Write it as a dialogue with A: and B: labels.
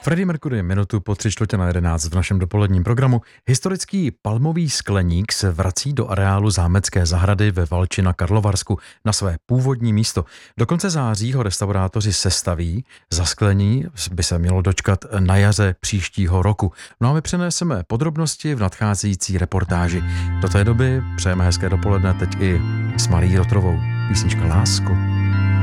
A: Freddie Mercury minutu po 10:45 v našem dopoledním programu. Historický palmový skleník se vrací do areálu Zámecké zahrady ve Valči na Karlovarsku na své původní místo. Do konce září ho restaurátoři sestaví, zasklení by se mělo dočkat na jaře příštího roku. No a my přeneseme podrobnosti v nadcházející reportáži. Do té doby přejeme hezké dopoledne teď i s Marií Rotrovou. Písnička Lásku.